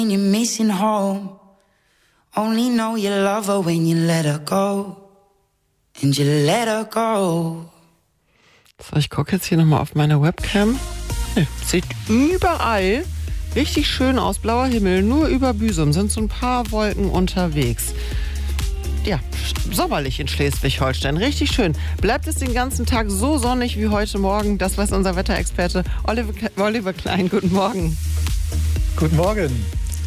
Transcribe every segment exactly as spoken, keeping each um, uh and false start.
You're missing home. Only know you love her when you let her go. And you let her go. So, ich gucke jetzt hier nochmal auf meine Webcam. Nee, sieht überall richtig schön aus. Blauer Himmel, nur über Büsum sind so ein paar Wolken unterwegs. Ja, sommerlich in Schleswig-Holstein. Richtig schön. Bleibt es den ganzen Tag so sonnig wie heute Morgen? Das weiß unser Wetterexperte Oliver, Oliver Klein. Guten Morgen. Guten Morgen.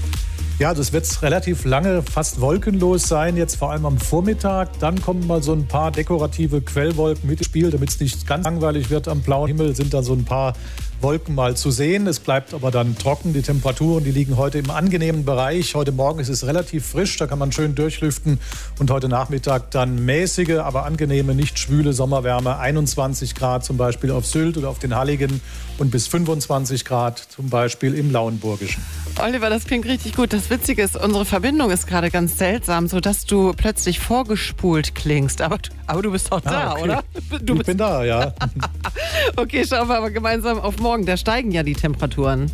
Ja, das wird relativ lange fast wolkenlos sein, jetzt vor allem am Vormittag. Dann kommen mal so ein paar dekorative Quellwolken mit ins Spiel, damit es nicht ganz langweilig wird. Am blauen Himmel sind dann so ein paar Wolken mal zu sehen. Es bleibt aber dann trocken. Die Temperaturen, die liegen heute im angenehmen Bereich. Heute Morgen ist es relativ frisch, da kann man schön durchlüften. Und heute Nachmittag dann mäßige, aber angenehme, nicht schwüle Sommerwärme. einundzwanzig Grad zum Beispiel auf Sylt oder auf den Halligen und bis fünfundzwanzig Grad zum Beispiel im Lauenburgischen. Oliver, das klingt richtig gut. Das Witzige ist, unsere Verbindung ist gerade ganz seltsam, sodass du plötzlich vorgespult klingst. Aber, aber du bist doch da, ah, okay. oder? Du ich bist bin da, ja. Okay, schauen wir aber gemeinsam auf morgen. Da steigen ja die Temperaturen.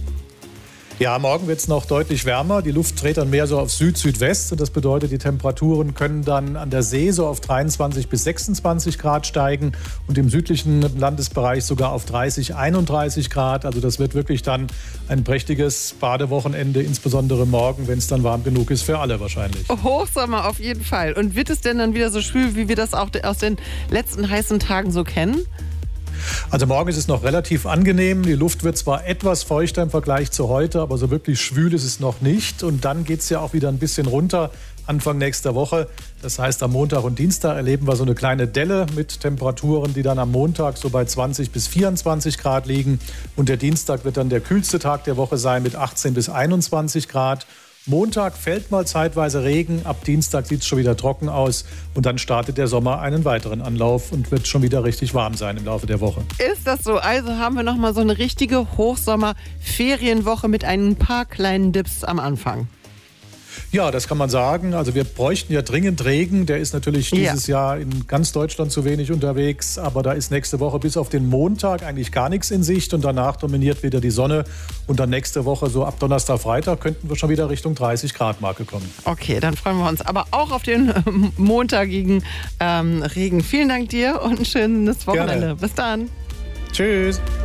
Ja, morgen wird es noch deutlich wärmer. Die Luft dreht dann mehr so auf Süd-Südwest. Und das bedeutet, die Temperaturen können dann an der See so auf dreiundzwanzig bis sechsundzwanzig Grad steigen und im südlichen Landesbereich sogar auf dreißig, einunddreißig Grad. Also das wird wirklich dann ein prächtiges Badewochenende, insbesondere morgen, wenn es dann warm genug ist für alle wahrscheinlich. Hochsommer auf jeden Fall. Und wird es denn dann wieder so schwül, wie wir das auch aus den letzten heißen Tagen so kennen? Also morgen ist es noch relativ angenehm. Die Luft wird zwar etwas feuchter im Vergleich zu heute, aber so wirklich schwül ist es noch nicht. Und dann geht es ja auch wieder ein bisschen runter Anfang nächster Woche. Das heißt, am Montag und Dienstag erleben wir so eine kleine Delle mit Temperaturen, die dann am Montag so bei zwanzig bis vierundzwanzig Grad liegen. Und der Dienstag wird dann der kühlste Tag der Woche sein mit achtzehn bis einundzwanzig Grad. Montag fällt mal zeitweise Regen, ab Dienstag sieht es schon wieder trocken aus und dann startet der Sommer einen weiteren Anlauf und wird schon wieder richtig warm sein im Laufe der Woche. Ist das so? Also haben wir nochmal so eine richtige Hochsommer-Ferienwoche mit ein paar kleinen Dips am Anfang. Ja, das kann man sagen. Also wir bräuchten ja dringend Regen. Der ist natürlich dieses ja. Jahr in ganz Deutschland zu wenig unterwegs. Aber da ist nächste Woche bis auf den Montag eigentlich gar nichts in Sicht. Und danach dominiert wieder die Sonne. Und dann nächste Woche, so ab Donnerstag, Freitag, könnten wir schon wieder Richtung dreißig Grad Marke kommen. Okay, dann freuen wir uns aber auch auf den montagigen ähm, Regen. Vielen Dank dir und ein schönes Wochenende. Gerne. Bis dann. Tschüss.